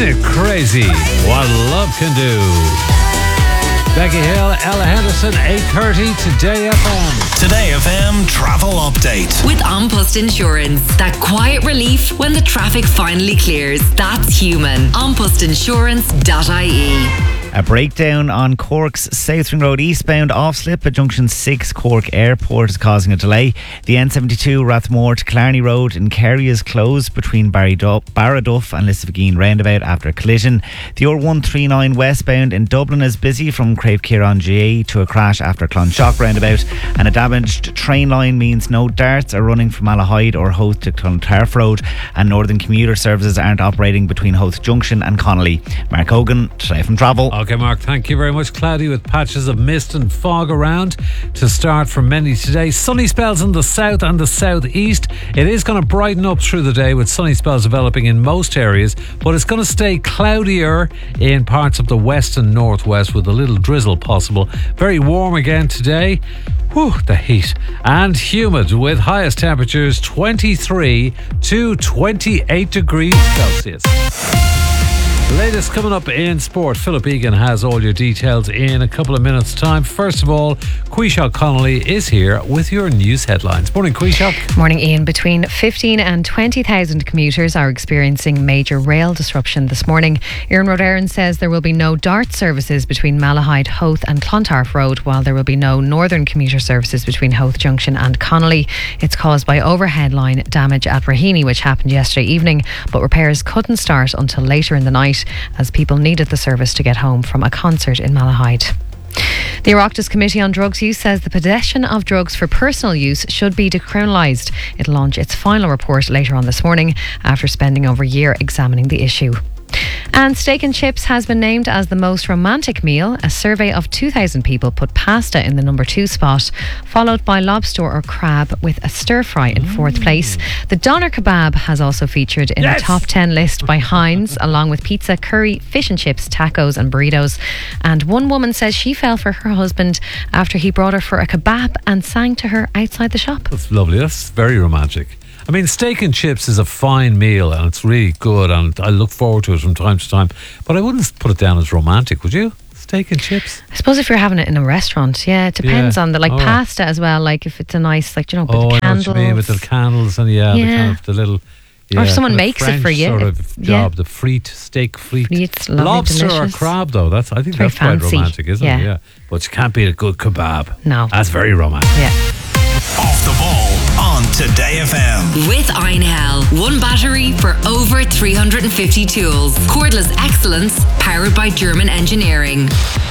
it crazy. What love can do. Becky Hill, Ella Henderson, 8:30 Today FM. Today FM travel update. With An Post Insurance. That quiet relief when the traffic finally clears. That's human. Anpostinsurance.ie. A breakdown on Cork's Southring Road eastbound off slip at Junction 6 Cork Airport is causing a delay. The N72 Rathmore to Killarney Road in Kerry is closed between Barraduff and Lissavigne roundabout after a collision. The R139 westbound in Dublin is busy from Crave Kieran GA to a crash after Clonshock roundabout, and a damaged train line means no darts are running from Malahide or Howth to Clontarf Road, and Northern commuter services aren't operating between Howth Junction and Connolly. Mark Hogan, Today from Travel. Okay, Mark, thank you very much. Cloudy with patches of mist and fog around to start for many today. Sunny spells in the south and the southeast. It is going to brighten up through the day with sunny spells developing in most areas, but it's going to stay cloudier in parts of the west and northwest with a little drizzle possible. Very warm again today. Whew, the heat. And humid with highest temperatures 23 to 28 degrees Celsius. Latest coming up in sport. Philip Egan has all your details in a couple of minutes' time. First of all, Quishok Connolly is here with your news headlines. Morning, Quishok. Morning, Ian. Between 15 and 20,000 commuters are experiencing major rail disruption this morning. Iarn Road Éireann says there will be no DART services between Malahide, Howth and Clontarf Road, while there will be no northern commuter services between Howth Junction and Connolly. It's caused by overhead line damage at Raheny, which happened yesterday evening, but repairs couldn't start until later in the night, as people needed the service to get home from a concert in Malahide. The Oireachtas Committee on Drugs Use says the possession of drugs for personal use should be decriminalised. It'll launch its final report later on this morning after spending over a year examining the issue. And steak and chips has been named as the most romantic meal. A survey of 2,000 people put pasta in the number 2 spot, followed by lobster or crab with a stir fry in 4th place. The doner kebab has also featured in the top 10 list by Heinz, along with pizza, curry, fish and chips, tacos and burritos. And one woman says she fell for her husband after he brought her for a kebab and sang to her outside the shop. That's lovely. That's very romantic. I mean, steak and chips is a fine meal and it's really good, and I look forward to it from time to time, but I wouldn't put it down as romantic, would you? Steak and chips? I suppose if you're having it in a restaurant, yeah, it depends on the pasta as well, like if it's a nice, like, you know, with the candles. I know what you mean, with the candles and the kind of the little... or if someone makes French it for you. Sort of job, the steak frite. It's lobster delicious. or crab, though, I think that's quite romantic, isn't it? Yeah. But you can't beat a good kebab. No. That's very romantic. Yeah. Off the ball on Today FM. With Einhell. One battery for over 350 tools. Cordless excellence powered by German engineering.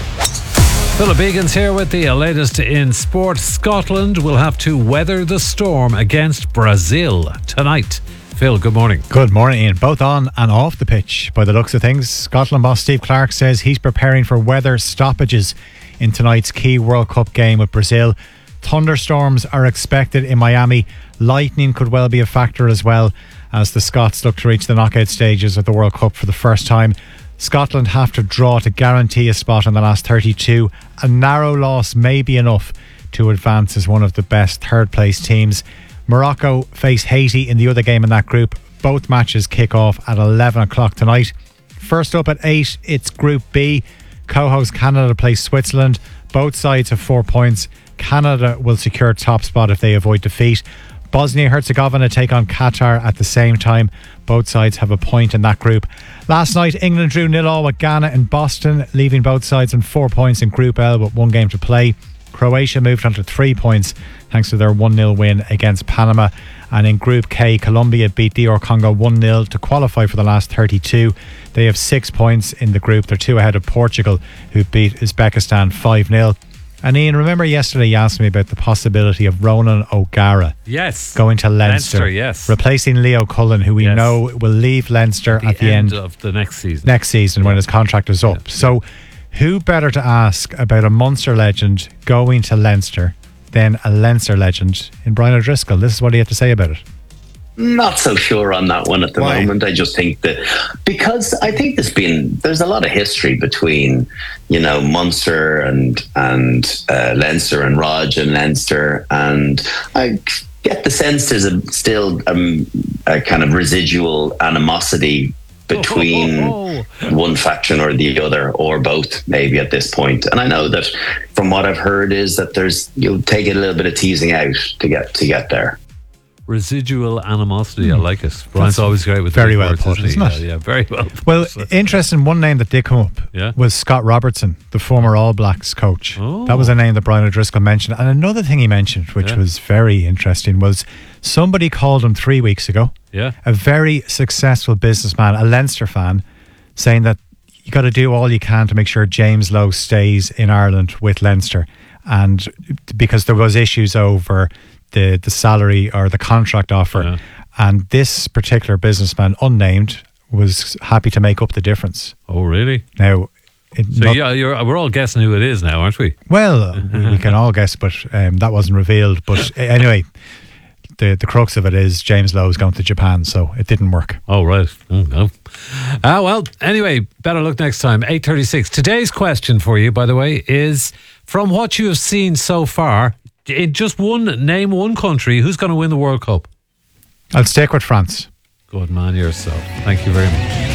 Philip Egan's here with the latest in sport. Scotland will have to weather the storm against Brazil tonight. Phil, good morning. Good morning, Ian. Both on and off the pitch, by the looks of things. Scotland boss Steve Clarke says he's preparing for weather stoppages in tonight's key World Cup game with Brazil. Thunderstorms are expected in Miami. Lightning could well be a factor as well, as the Scots look to reach the knockout stages of the World Cup for the first time. Scotland have to draw to guarantee a spot in the last 32. A narrow loss may be enough to advance as one of the best third place teams. Morocco face Haiti in the other game in that group. Both matches kick off at 11 o'clock tonight. First up at 8, it's Group B. Co-host Canada play Switzerland. Both sides have 4 points. Canada will secure top spot if they avoid defeat. Bosnia-Herzegovina take on Qatar at the same time. Both sides have a point in that group. Last night, England drew 0-0 with Ghana in Boston, leaving both sides on 4 points in Group L with 1 game to play. Croatia moved on to 3 points thanks to their 1-0 win against Panama. And in Group K, Colombia beat DR Congo 1-0 to qualify for the last 32. They have 6 points in the group. They're 2 ahead of Portugal, who beat Uzbekistan 5-0. And Ian, remember yesterday you asked me about the possibility of Ronan O'Gara going to Leinster, replacing Leo Cullen, who we know will leave Leinster at the end of the next season when his contract is up. So who better to ask about a Munster legend going to Leinster than a Leinster legend in Brian O'Driscoll? This is what he had to say about it. Not so sure on that one at the moment. I just think that because I think there's a lot of history between, you know, Munster and Leinster and Rog and Leinster, and I get the sense there's still a kind of residual animosity between one faction or the other, or both, maybe at this point. And I know that from what I've heard is that you'll take a little bit of teasing out to get there. Residual animosity, I like it. Brian's always great with very well words, put, isn't it? Yeah, very well put. Well, interesting, one name that did come up was Scott Robertson, the former All Blacks coach. That was a name that Brian O'Driscoll mentioned. And another thing he mentioned, which was very interesting, was somebody called him 3 weeks ago, a very successful businessman, a Leinster fan, saying that you got to do all you can to make sure James Lowe stays in Ireland with Leinster. And because there was issues over the salary or the contract offer, and this particular businessman, unnamed, was happy to make up the difference. Oh, really? Now, we're all guessing who it is now, aren't we? Well, we can all guess, but that wasn't revealed. But anyway, the crux of it is James Lowe is going to Japan, so it didn't work. Oh, right. Well, anyway, better luck next time. 8:36. Today's question for you, by the way, is from what you have seen so far, in just name one country, who's going to win the World Cup? I'll stick with France. Good man yourself. Thank you very much.